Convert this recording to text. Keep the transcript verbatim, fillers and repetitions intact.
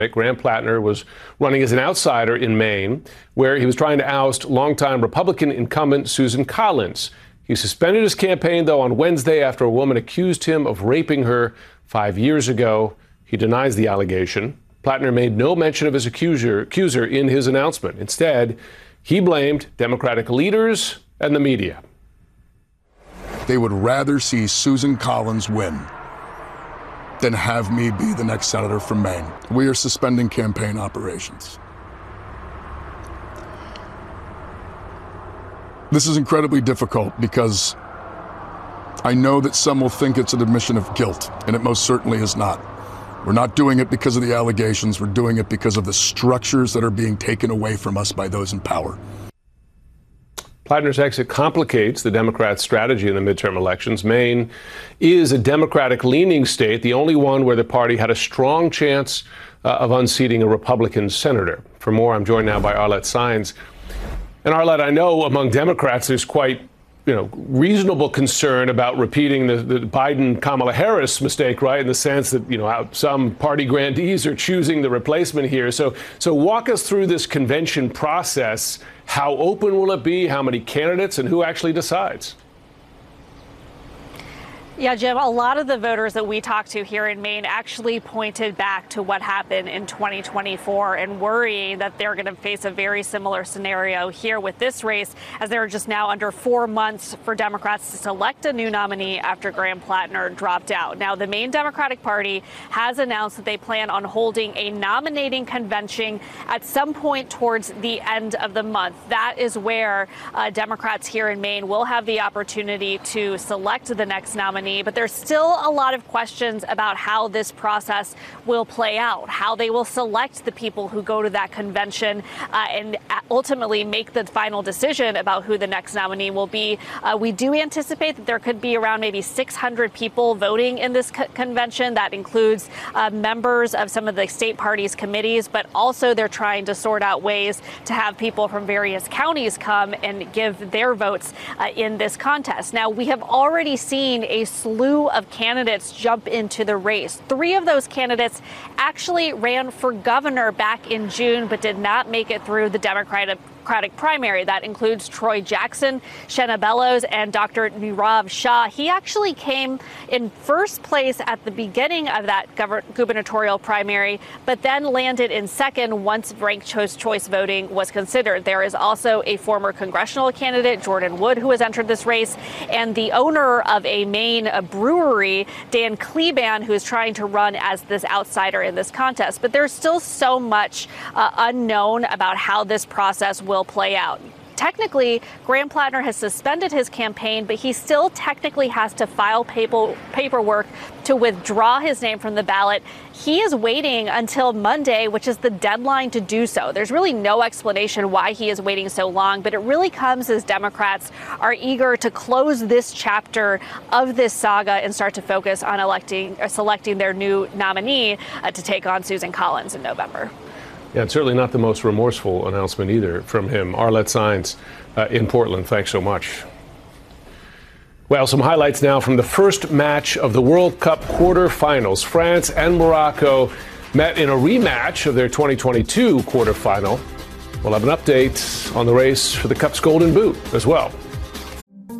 Graham Plattner was running as an outsider in Maine, where he was trying to oust longtime Republican incumbent Susan Collins. He suspended his campaign, though, on Wednesday after a woman accused him of raping her five years ago. He denies the allegation. Plattner made no mention of his accuser, accuser in his announcement. Instead, he blamed Democratic leaders and the media. They would rather see Susan Collins win than have me be the next senator from Maine. We are suspending campaign operations. This is incredibly difficult because I know that some will think it's an admission of guilt, and it most certainly is not. We're not doing it because of the allegations. We're doing it because of the structures that are being taken away from us by those in power. Plattner's exit complicates the Democrats' strategy in the midterm elections. Maine is a Democratic-leaning state, the only one where the party had a strong chance uh, of unseating a Republican senator. For more, I'm joined now by Arlette Saenz. And Arlette, I know among Democrats there's quite, you know, reasonable concern about repeating the, the Biden-Kamala Harris mistake, right, in the sense that, you know, some party grandees are choosing the replacement here. So, so walk us through this convention process. How open will it be? How many candidates, and who actually decides? Yeah, Jim, a lot of the voters that we talked to here in Maine actually pointed back to what happened in twenty twenty-four and worrying that they're going to face a very similar scenario here with this race, as there are just now under four months for Democrats to select a new nominee after Graham Plattner dropped out. Now, the Maine Democratic Party has announced that they plan on holding a nominating convention at some point towards the end of the month. That is where uh, Democrats here in Maine will have the opportunity to select the next nominee. But there's still a lot of questions about how this process will play out, how they will select the people who go to that convention uh, and ultimately make the final decision about who the next nominee will be. Uh, we do anticipate that there could be around maybe six hundred people voting in this co- convention. That includes uh, members of some of the state parties' committees, but also they're trying to sort out ways to have people from various counties come and give their votes uh, in this contest. Now, we have already seen a slew of candidates jump into the race. Three of those candidates actually ran for governor back in June, but did not make it through the Democratic primary. That includes Troy Jackson, Shenna Bellows, and Doctor Nirav Shah. He actually came in first place at the beginning of that gov- gubernatorial primary, but then landed in second once ranked choice, choice voting was considered. There is also a former congressional candidate, Jordan Wood, who has entered this race, and the owner of a Maine a brewery, Dan Kleban, who is trying to run as this outsider in this contest. But there's still so much uh, unknown about how this process will will play out. Technically, Graham Plattner has suspended his campaign, but he still technically has to file paper, paperwork to withdraw his name from the ballot. He is waiting until Monday, which is the deadline to do so. There's really no explanation why he is waiting so long, but it really comes as Democrats are eager to close this chapter of this saga and start to focus on electing or selecting their new nominee uh, to take on Susan Collins in November. Yeah, it's certainly not the most remorseful announcement either from him. Arlette Saenz uh, in Portland, thanks so much. Well, some highlights now from the first match of the World Cup quarterfinals. France and Morocco met in a rematch of their twenty twenty-two quarterfinal. We'll have an update on the race for the Cup's Golden Boot as well.